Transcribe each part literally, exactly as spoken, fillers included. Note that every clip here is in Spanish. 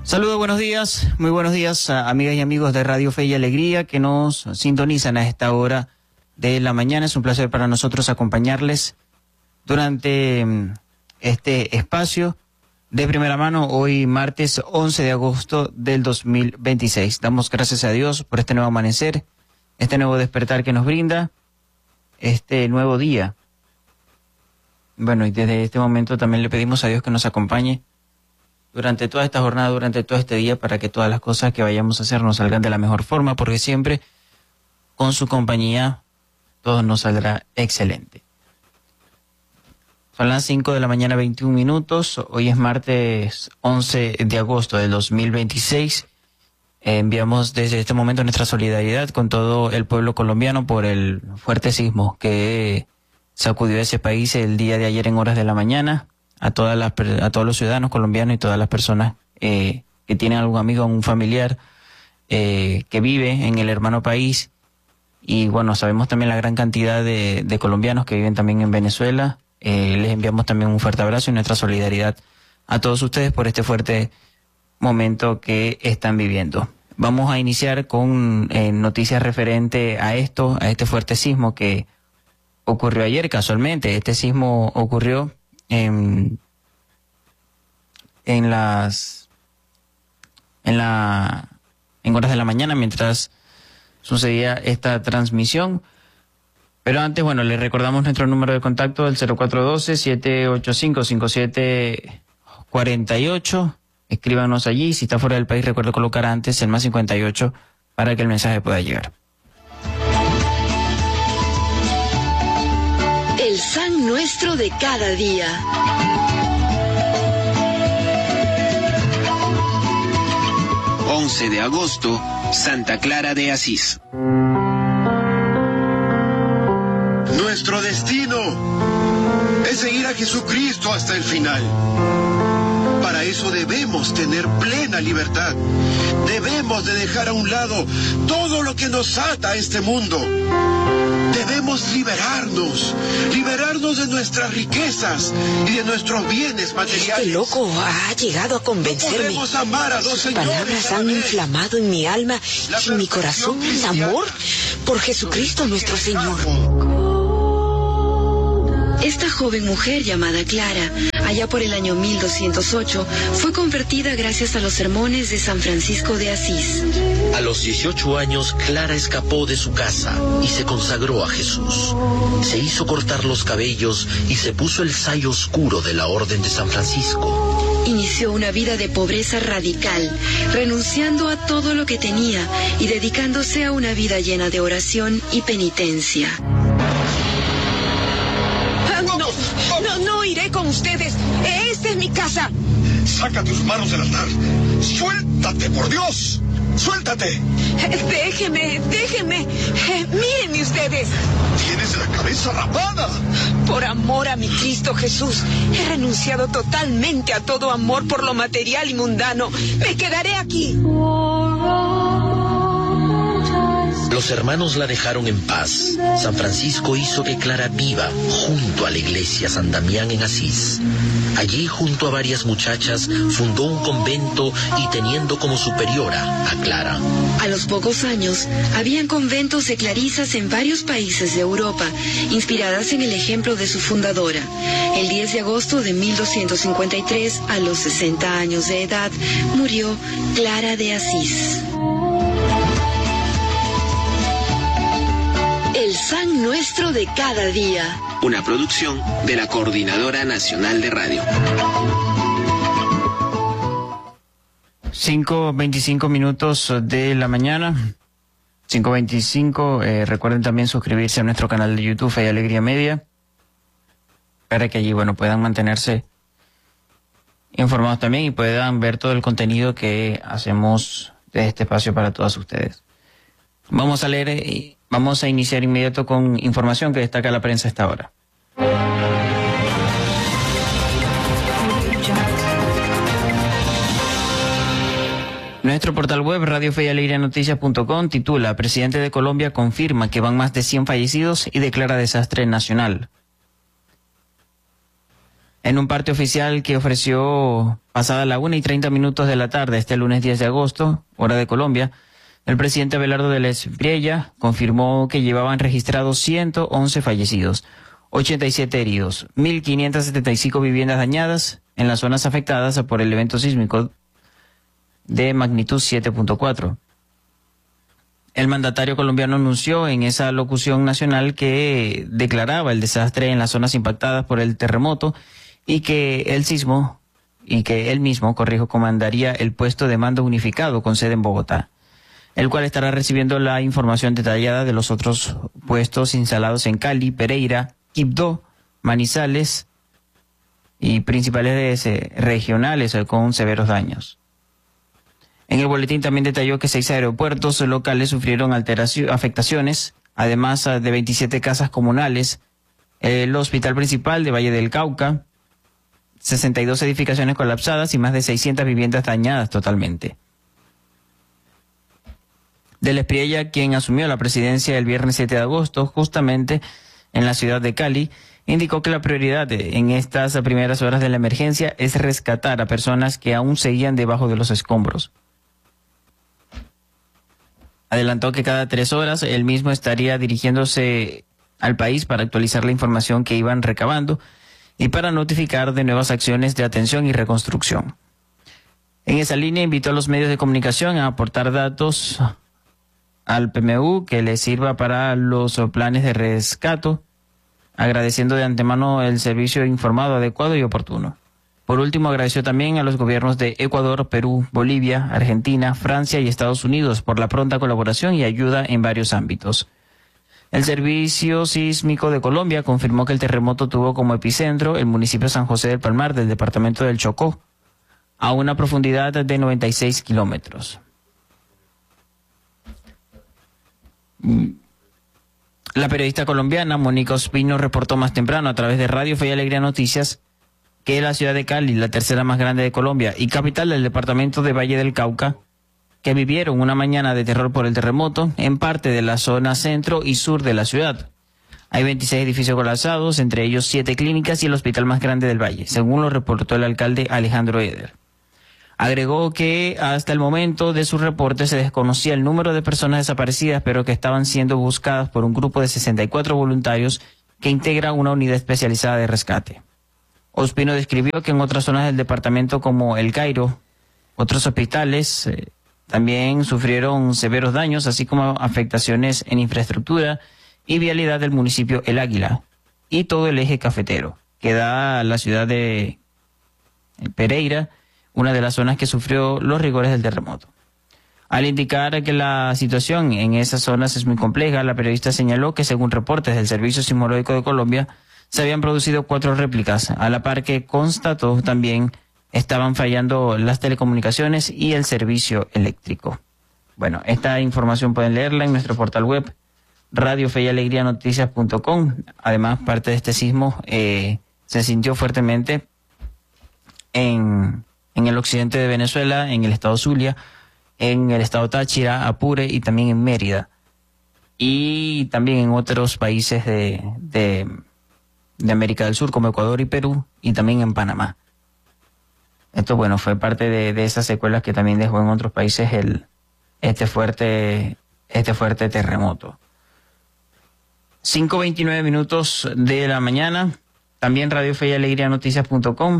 Saludos, buenos días, muy buenos días a amigas y amigos de Radio Fe y Alegría que nos sintonizan a esta hora de la mañana. Es un placer para nosotros acompañarles durante este espacio de primera mano, hoy martes once de agosto del dos mil veintiséis. Damos gracias a Dios por este nuevo amanecer, este nuevo despertar que nos brinda, este nuevo día. Bueno, y desde este momento también le pedimos a Dios que nos acompañe durante toda esta jornada, durante todo este día, para que todas las cosas que vayamos a hacer nos salgan de la mejor forma, porque siempre con su compañía todo nos saldrá excelente. Son las cinco de la mañana, veintiún minutos. Hoy es martes once de agosto del dos mil veintiséis. Eh, enviamos desde este momento nuestra solidaridad con todo el pueblo colombiano por el fuerte sismo que sacudió ese país el día de ayer en horas de la mañana. A todas las, a todos los ciudadanos colombianos y todas las personas eh, que tienen algún amigo, un familiar eh, que vive en el hermano país. Y bueno, sabemos también la gran cantidad de, de colombianos que viven también en Venezuela. Eh, les enviamos también un fuerte abrazo y nuestra solidaridad a todos ustedes por este fuerte momento que están viviendo. Vamos a iniciar con eh, noticias referente a esto, a este fuerte sismo que ocurrió ayer casualmente. Este sismo ocurrió En, en las en la en horas de la mañana mientras sucedía esta transmisión. Pero antes, bueno, les recordamos nuestro número de contacto, el cero cuatro uno dos, siete ocho cinco, cinco siete cuatro ocho. Escríbanos allí. Si está fuera del país, recuerde colocar antes el más cincuenta y ocho para que el mensaje pueda llegar. El San Nuestro de cada día. once de agosto, Santa Clara de Asís. Nuestro destino es seguir a Jesucristo hasta el final. Para eso debemos tener plena libertad. Debemos de dejar a un lado todo lo que nos ata a este mundo. Debemos liberarnos, liberarnos de nuestras riquezas y de nuestros bienes materiales. Este loco ha llegado a convencerme. No podemos amar a dos Sus señores palabras a la han vez. inflamado en mi alma y en mi corazón un amor por Jesucristo nuestro Señor. Esta joven mujer llamada Clara, allá por el año mil doscientos ocho, fue convertida gracias a los sermones de San Francisco de Asís. A los dieciocho años, Clara escapó de su casa y se consagró a Jesús. Se hizo cortar los cabellos y se puso el sayo oscuro de la Orden de San Francisco. Inició una vida de pobreza radical, renunciando a todo lo que tenía y dedicándose a una vida llena de oración y penitencia. No, no, no iré con ustedes. Esta es mi casa. Saca tus manos del altar. Suéltate, por Dios. Suéltate. Déjeme, déjeme. Eh, mírenme ustedes. Tienes la cabeza rapada. Por amor a mi Cristo Jesús, he renunciado totalmente a todo amor por lo material y mundano. Me quedaré aquí. Los hermanos la dejaron en paz. San Francisco hizo que Clara viva junto a la iglesia San Damián en Asís. Allí, junto a varias muchachas, fundó un convento y teniendo como superiora a Clara. A los pocos años, habían conventos de clarisas en varios países de Europa, inspiradas en el ejemplo de su fundadora. El diez de agosto de mil doscientos cincuenta y tres, a los sesenta años de edad, murió Clara de Asís. El San Nuestro de cada día. Una producción de la Coordinadora Nacional de Radio. cinco veinticinco minutos de la mañana. cinco veinticinco. Eh, recuerden también suscribirse a nuestro canal de YouTube, Fe y Alegría Media, para que allí, bueno, puedan mantenerse informados también y puedan ver todo el contenido que hacemos de este espacio para todos ustedes. Vamos a leer y vamos a iniciar inmediato con información que destaca la prensa a esta hora. Nuestro portal web radio fe y alegría noticias punto com titula: Presidente de Colombia confirma que van más de cien fallecidos y declara desastre nacional. En un parte oficial que ofreció pasada la una y treinta minutos de la tarde, este lunes diez de agosto, hora de Colombia, el presidente Abelardo de la Espriella confirmó que llevaban registrados ciento once fallecidos, ochenta y siete heridos, mil quinientas setenta y cinco viviendas dañadas en las zonas afectadas por el evento sísmico de magnitud siete punto cuatro. El mandatario colombiano anunció en esa locución nacional que declaraba el desastre en las zonas impactadas por el terremoto y que el sismo, y que él mismo, corrijo, comandaría el puesto de mando unificado con sede en Bogotá, el cual estará recibiendo la información detallada de los otros puestos instalados en Cali, Pereira, Quibdó, Manizales y principales de, regionales con severos daños. En el boletín también detalló que seis aeropuertos locales sufrieron alteraciones, afectaciones, además de veintisiete casas comunales, el hospital principal de Valle del Cauca, sesenta y dos edificaciones colapsadas y más de seiscientas viviendas dañadas totalmente. De la Espriella, quien asumió la presidencia el viernes siete de agosto, justamente en la ciudad de Cali, indicó que la prioridad en estas primeras horas de la emergencia es rescatar a personas que aún seguían debajo de los escombros. Adelantó que cada tres horas él mismo estaría dirigiéndose al país para actualizar la información que iban recabando y para notificar de nuevas acciones de atención y reconstrucción. En esa línea invitó a los medios de comunicación a aportar datos al P M U que les sirva para los planes de rescate, agradeciendo de antemano el servicio informado, adecuado y oportuno. Por último, agradeció también a los gobiernos de Ecuador, Perú, Bolivia, Argentina, Francia y Estados Unidos por la pronta colaboración y ayuda en varios ámbitos. El Servicio Sísmico de Colombia confirmó que el terremoto tuvo como epicentro el municipio San José del Palmar del departamento del Chocó, a una profundidad de noventa y seis kilómetros. La periodista colombiana Mónica Ospino reportó más temprano a través de Radio Fe y Alegría Noticias que la ciudad de Cali, la tercera más grande de Colombia y capital del departamento de Valle del Cauca, que vivieron una mañana de terror por el terremoto en parte de la zona centro y sur de la ciudad. Hay veintiséis edificios colapsados, entre ellos siete clínicas y el hospital más grande del valle, según lo reportó el alcalde Alejandro Eder. Agregó que hasta el momento de su reporte se desconocía el número de personas desaparecidas, pero que estaban siendo buscadas por un grupo de sesenta y cuatro voluntarios que integra una unidad especializada de rescate. Ospino describió que en otras zonas del departamento como El Cairo, otros hospitales eh, también sufrieron severos daños, así como afectaciones en infraestructura y vialidad del municipio El Águila y todo el eje cafetero, que da a la ciudad de Pereira, una de las zonas que sufrió los rigores del terremoto. Al indicar que la situación en esas zonas es muy compleja, la periodista señaló que según reportes del Servicio Sismológico de Colombia, se habían producido cuatro réplicas, a la par que constató también estaban fallando las telecomunicaciones y el servicio eléctrico. Bueno, esta información pueden leerla en nuestro portal web, radio fe y alegría noticias punto com. Además, parte de este sismo eh, se sintió fuertemente en, en el occidente de Venezuela, en el estado Zulia, en el estado Táchira, Apure y también en Mérida. Y también en otros países de, de, de América del Sur, como Ecuador y Perú, y también en Panamá. Esto, bueno, fue parte de, de esas secuelas que también dejó en otros países el, este fuerte, este fuerte terremoto. cinco veintinueve minutos de la mañana. También Radio Fe y Alegría Noticias punto com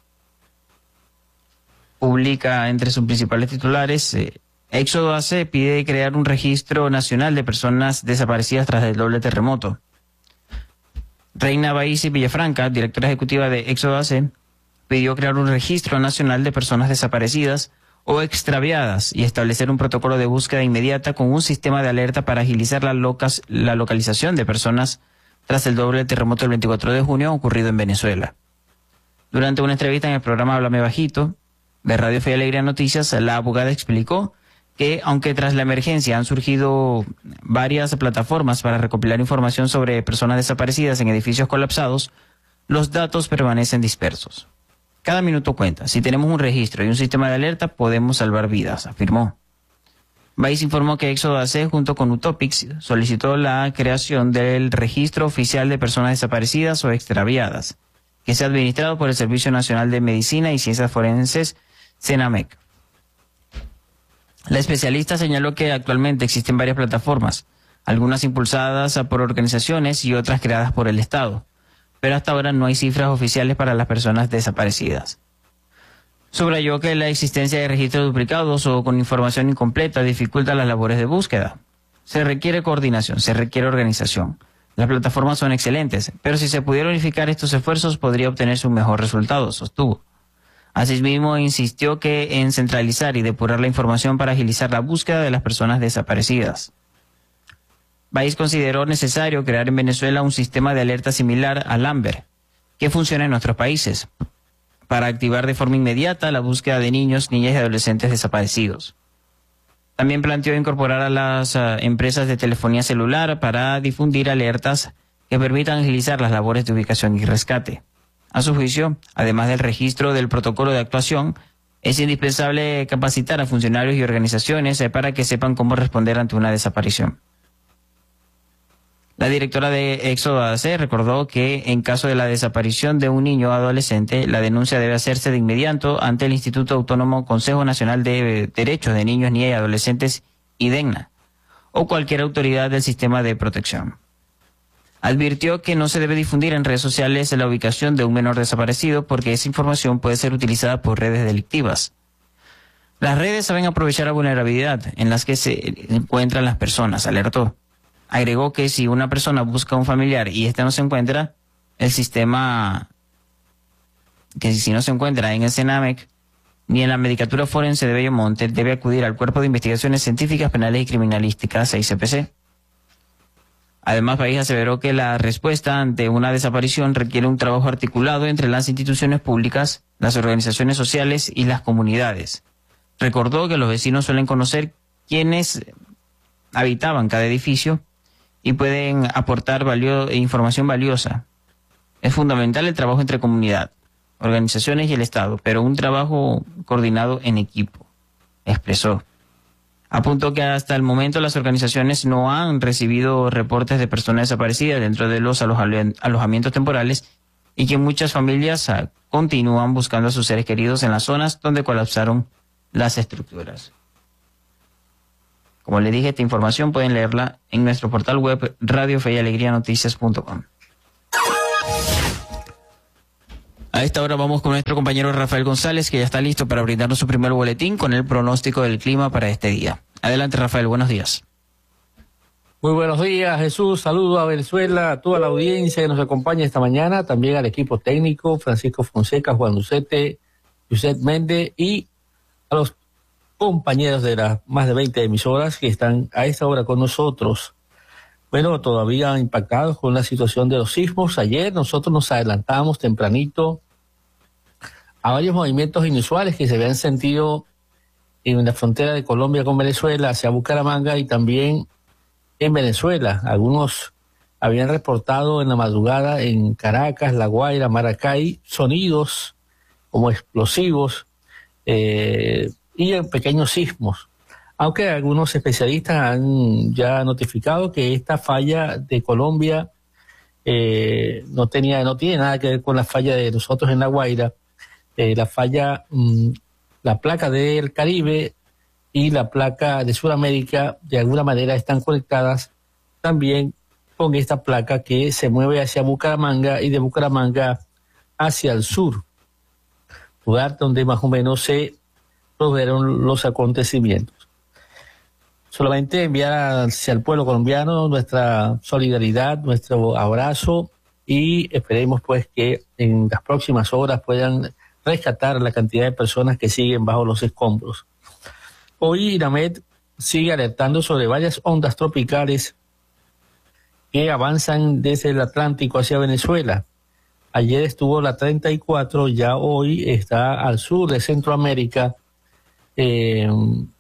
publica entre sus principales titulares, eh, Éxodo A C pide crear un registro nacional de personas desaparecidas tras el doble terremoto. Reina Baís Villafranca, directora ejecutiva de Éxodo A C, pidió crear un registro nacional de personas desaparecidas o extraviadas y establecer un protocolo de búsqueda inmediata con un sistema de alerta para agilizar la, locas, la localización de personas tras el doble terremoto del veinticuatro de junio ocurrido en Venezuela. Durante una entrevista en el programa Háblame Bajito de Radio Fe y Alegría Noticias, la abogada explicó que aunque tras la emergencia han surgido varias plataformas para recopilar información sobre personas desaparecidas en edificios colapsados, los datos permanecen dispersos. Cada minuto cuenta. Si tenemos un registro y un sistema de alerta, podemos salvar vidas, afirmó. Baís informó que Éxodo A C, junto con Utopix, solicitó la creación del registro oficial de personas desaparecidas o extraviadas, que es administrado por el Servicio Nacional de Medicina y Ciencias Forenses, SENAMEC. La especialista señaló que actualmente existen varias plataformas, algunas impulsadas por organizaciones y otras creadas por el Estado, pero hasta ahora no hay cifras oficiales para las personas desaparecidas. Subrayó que la existencia de registros duplicados o con información incompleta dificulta las labores de búsqueda. Se requiere coordinación, se requiere organización. Las plataformas son excelentes, pero si se pudiera unificar estos esfuerzos podría obtenerse un mejor resultado, sostuvo. Asimismo, insistió que en centralizar y depurar la información para agilizar la búsqueda de las personas desaparecidas. País consideró necesario crear en Venezuela un sistema de alerta similar al AMBER, que funciona en nuestros países, para activar de forma inmediata la búsqueda de niños, niñas y adolescentes desaparecidos. También planteó incorporar a las uh, empresas de telefonía celular para difundir alertas que permitan agilizar las labores de ubicación y rescate. A su juicio, además del registro del protocolo de actuación, es indispensable capacitar a funcionarios y organizaciones eh, para que sepan cómo responder ante una desaparición. La directora de Éxodo A C recordó que en caso de la desaparición de un niño o adolescente, la denuncia debe hacerse de inmediato ante el Instituto Autónomo Consejo Nacional de Derechos de Niños, Niñas y Adolescentes, IDENNA, o cualquier autoridad del sistema de protección. Advirtió que no se debe difundir en redes sociales la ubicación de un menor desaparecido porque esa información puede ser utilizada por redes delictivas. Las redes saben aprovechar la vulnerabilidad en las que se encuentran las personas, alertó. Agregó que si una persona busca a un familiar y éste no se encuentra, el sistema, que si no se encuentra en el SENAMEC ni en la Medicatura Forense de Bellomonte, debe acudir al Cuerpo de Investigaciones Científicas, Penales y Criminalísticas, I C P C. Además, País aseveró que la respuesta ante una desaparición requiere un trabajo articulado entre las instituciones públicas, las organizaciones sociales y las comunidades. Recordó que los vecinos suelen conocer quiénes habitaban cada edificio y pueden aportar valio- información valiosa. Es fundamental el trabajo entre comunidad, organizaciones y el Estado, pero un trabajo coordinado en equipo, expresó. Apuntó que hasta el momento las organizaciones no han recibido reportes de personas desaparecidas dentro de los aloj- alojamientos temporales y que muchas familias uh, continúan buscando a sus seres queridos en las zonas donde colapsaron las estructuras. Como les dije, esta información pueden leerla en nuestro portal web radio fe y alegría noticias punto com. A esta hora vamos con nuestro compañero Rafael González, que ya está listo para brindarnos su primer boletín con el pronóstico del clima para este día. Adelante, Rafael, buenos días. Muy buenos días, Jesús. Saludo a Venezuela, a toda la audiencia que nos acompaña esta mañana, también al equipo técnico, Francisco Fonseca, Juan Lucete, José Méndez y a los compañeros de las más de veinte emisoras que están a esta hora con nosotros. Bueno, todavía impactados con la situación de los sismos. Ayer nosotros nos adelantamos tempranito a varios movimientos inusuales que se habían sentido en la frontera de Colombia con Venezuela, hacia Bucaramanga y también en Venezuela. Algunos habían reportado en la madrugada en Caracas, La Guaira, Maracay, sonidos como explosivos eh, y en pequeños sismos. Aunque algunos especialistas han ya notificado que esta falla de Colombia eh, no tenía, no tiene nada que ver con la falla de nosotros en La Guaira. Eh, la falla, mmm, la placa del Caribe y la placa de Sudamérica de alguna manera están conectadas también con esta placa que se mueve hacia Bucaramanga y de Bucaramanga hacia el sur, lugar donde más o menos se produjeron los acontecimientos. Solamente enviar hacia el pueblo colombiano nuestra solidaridad, nuestro abrazo y esperemos pues que en las próximas horas puedan rescatar la cantidad de personas que siguen bajo los escombros. Hoy INAMED sigue alertando sobre varias ondas tropicales que avanzan desde el Atlántico hacia Venezuela. Ayer estuvo la treinta y cuatro, ya hoy está al sur de Centroamérica, eh,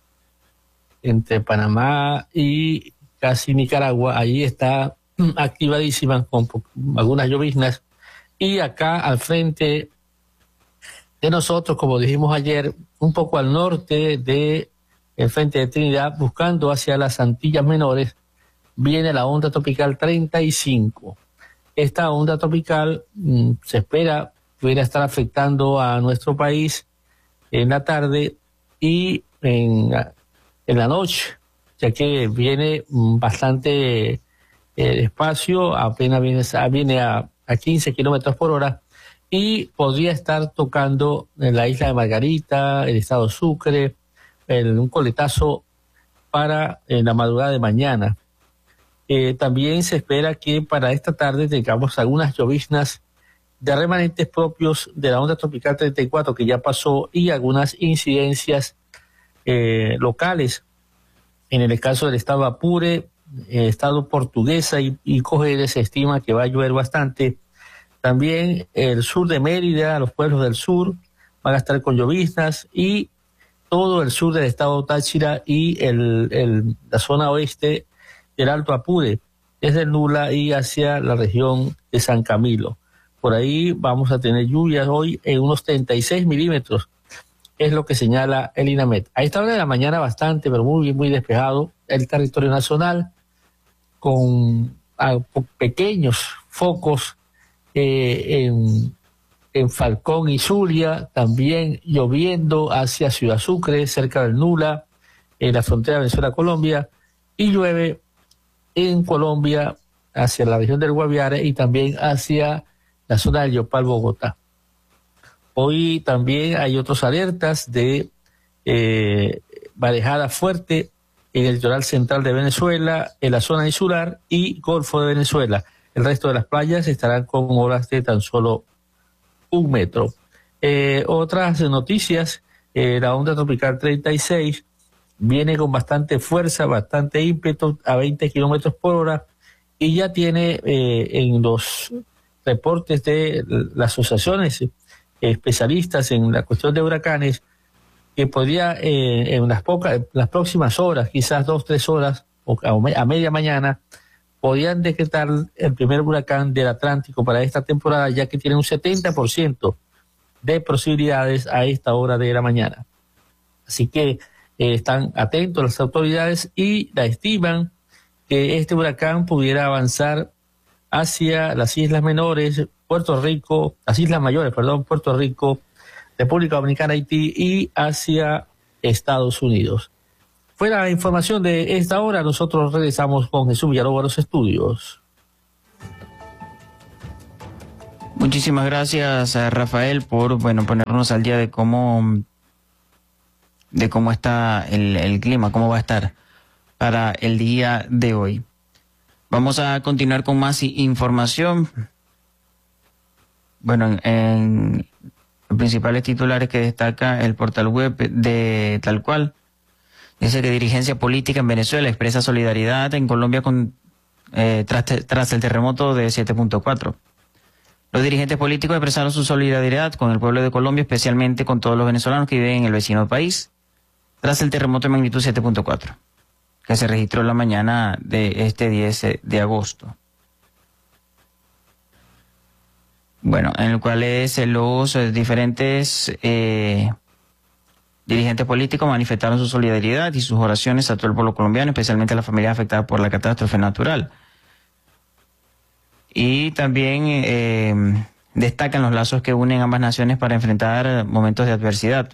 entre Panamá y casi Nicaragua. Ahí está activadísima con algunas lloviznas. Y acá al frente de nosotros, como dijimos ayer, un poco al norte de el frente de Trinidad, buscando hacia las Antillas Menores, viene la onda tropical treinta y cinco. Esta onda tropical mmm, se espera pudiera estar afectando a nuestro país en la tarde y en, en la noche, ya que viene bastante eh, despacio, apenas viene, viene a, a quince kilómetros por hora, y podría estar tocando en la isla de Margarita, el estado Sucre, el, un coletazo para en la madrugada de mañana. Eh, también se espera que para esta tarde tengamos algunas lloviznas de remanentes propios de la onda tropical treinta y cuatro que ya pasó, y algunas incidencias eh, locales. En el caso del estado Apure, eh, estado Portuguesa y, y Cojedes, se estima que va a llover bastante. También el sur de Mérida, los pueblos del sur van a estar con lloviznas, y todo el sur del estado Táchira y el, el, la zona oeste del Alto Apure, desde el Nula y hacia la región de San Camilo. Por ahí vamos a tener lluvias hoy en unos treinta y seis milímetros, es lo que señala el INAMET. A esta hora de la mañana bastante, pero muy, muy despejado el territorio nacional, con a, pequeños focos eh, en, en Falcón y Zulia, también lloviendo hacia Ciudad Sucre, cerca del Nula, en la frontera Venezuela-Colombia, y llueve en Colombia hacia la región del Guaviare y también hacia la zona del Yopal, Bogotá. Hoy también hay otras alertas de eh, marejada fuerte en el litoral central de Venezuela, en la zona insular y Golfo de Venezuela. El resto de las playas estarán con olas de tan solo un metro. Eh, otras noticias, eh, la onda tropical treinta y seis viene con bastante fuerza, bastante ímpetu, a veinte kilómetros por hora, y ya tiene eh, en los reportes de las asociaciones eh, especialistas en la cuestión de huracanes, que podría eh, en las pocas, las próximas horas, quizás dos, tres horas, o a, a media mañana, podrían decretar el primer huracán del Atlántico para esta temporada, ya que tiene un setenta por ciento de posibilidades a esta hora de la mañana. Así que eh, están atentos las autoridades y la estiman que este huracán pudiera avanzar hacia las Islas Menores, Puerto Rico, las Islas Mayores, perdón, Puerto Rico, República Dominicana, Haití y hacia Estados Unidos. Fue la información de esta hora. Nosotros regresamos con Jesús Villalobos a los estudios. Muchísimas gracias a Rafael por bueno ponernos al día de cómo de cómo está el, el clima, cómo va a estar para el día de hoy. Vamos a continuar con más información. Bueno, en, en los principales titulares que destaca el portal web de Tal Cual, dice que dirigencia política en Venezuela expresa solidaridad en Colombia con eh, tras, tras el terremoto de siete punto cuatro. Los dirigentes políticos expresaron su solidaridad con el pueblo de Colombia, especialmente con todos los venezolanos que viven en el vecino país, tras el terremoto de magnitud siete punto cuatro, que se registró la mañana de este diez de agosto. Bueno, en el cual es los diferentes eh, dirigentes políticos manifestaron su solidaridad y sus oraciones a todo el pueblo colombiano, especialmente a las familias afectadas por la catástrofe natural. Y también eh, destacan los lazos que unen ambas naciones para enfrentar momentos de adversidad.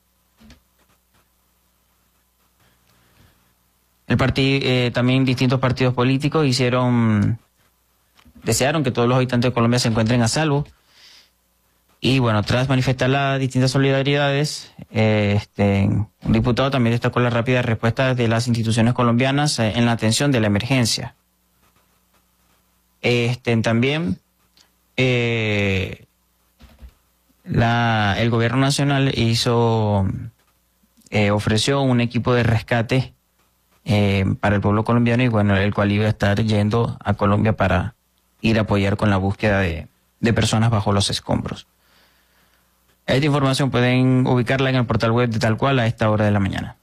El partido, eh, también distintos partidos políticos hicieron, desearon que todos los habitantes de Colombia se encuentren a salvo. Y bueno, tras manifestar las distintas solidaridades, eh, este, un diputado también destacó la rápida respuesta de las instituciones colombianas eh, en la atención de la emergencia. Este, también eh, la, el gobierno nacional hizo, eh, ofreció un equipo de rescate Eh, para el pueblo colombiano, y bueno, el cual iba a estar yendo a Colombia para ir a apoyar con la búsqueda de, de personas bajo los escombros. Esta información pueden ubicarla en el portal web de Tal Cual a esta hora de la mañana.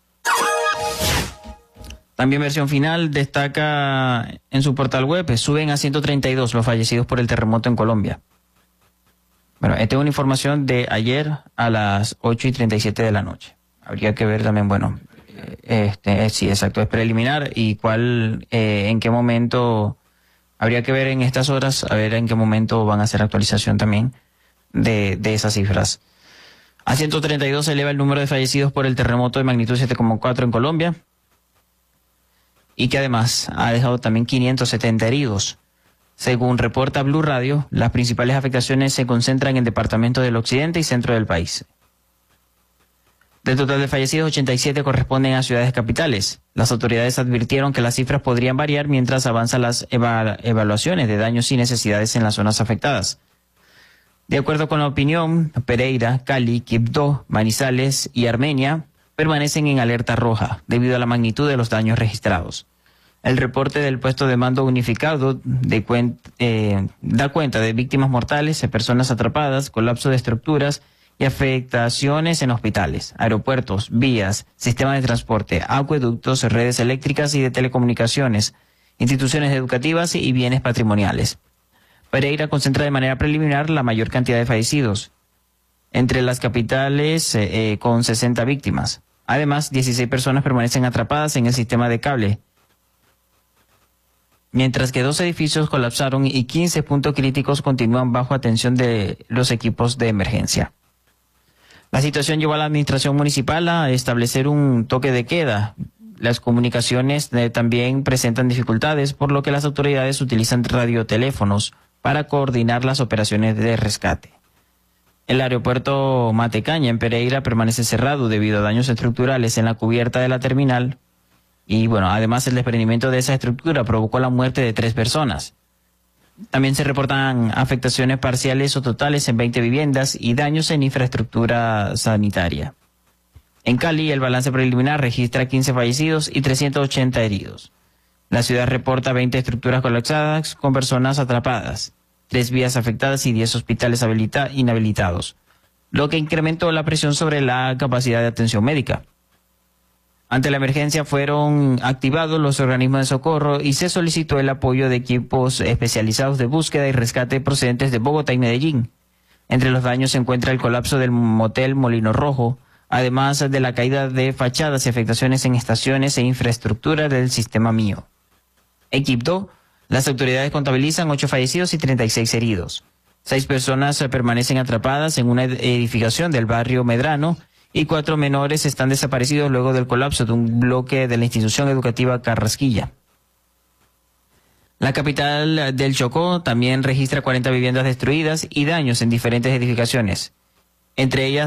También Versión Final destaca en su portal web, suben a ciento treinta y dos los fallecidos por el terremoto en Colombia. Bueno, esta es una información de ayer a las ocho y treinta y siete de la noche. Habría que ver también, bueno, Este, sí, exacto, es preliminar, y cuál, eh, en qué momento, habría que ver en estas horas, a ver en qué momento van a hacer actualización también de, de esas cifras. A ciento treinta y dos se eleva el número de fallecidos por el terremoto de magnitud siete coma cuatro en Colombia, y que además ha dejado también quinientos setenta heridos. Según reporta Blue Radio, las principales afectaciones se concentran en departamentos del occidente y centro del país. Del total de fallecidos, ochenta y siete corresponden a ciudades capitales. Las autoridades advirtieron que las cifras podrían variar mientras avanzan las eva- evaluaciones de daños y necesidades en las zonas afectadas. De acuerdo con la opinión, Pereira, Cali, Quibdó, Manizales y Armenia permanecen en alerta roja debido a la magnitud de los daños registrados. El reporte del puesto de mando unificado de cuen- eh, da cuenta de víctimas mortales, de personas atrapadas, colapso de estructuras y afectaciones en hospitales, aeropuertos, vías, sistemas de transporte, acueductos, redes eléctricas y de telecomunicaciones, instituciones educativas y bienes patrimoniales. Pereira concentra de manera preliminar la mayor cantidad de fallecidos, entre las capitales eh, eh, con sesenta víctimas. Además, dieciséis personas permanecen atrapadas en el sistema de cable, mientras que dos edificios colapsaron y quince puntos críticos continúan bajo atención de los equipos de emergencia. La situación llevó a la administración municipal a establecer un toque de queda. Las comunicaciones eh, también presentan dificultades, por lo que las autoridades utilizan radioteléfonos para coordinar las operaciones de rescate. El aeropuerto Matecaña en Pereira permanece cerrado debido a daños estructurales en la cubierta de la terminal. Y bueno, además el desprendimiento de esa estructura provocó la muerte de tres personas. También se reportan afectaciones parciales o totales en veinte viviendas y daños en infraestructura sanitaria. En Cali, el balance preliminar registra quince fallecidos y trescientos ochenta heridos. La ciudad reporta veinte estructuras colapsadas con personas atrapadas, tres vías afectadas y diez hospitales habilita- inhabilitados, lo que incrementó la presión sobre la capacidad de atención médica. Ante la emergencia fueron activados los organismos de socorro y se solicitó el apoyo de equipos especializados de búsqueda y rescate procedentes de Bogotá y Medellín. Entre los daños se encuentra el colapso del motel Molino Rojo, además de la caída de fachadas y afectaciones en estaciones e infraestructura del sistema Mío. En Quibdó, las autoridades contabilizan ocho fallecidos y treinta y seis heridos. Seis personas permanecen atrapadas en una edificación del barrio Medrano y cuatro menores están desaparecidos luego del colapso de un bloque de la institución educativa Carrasquilla. La capital del Chocó también registra cuarenta viviendas destruidas y daños en diferentes edificaciones, entre ellas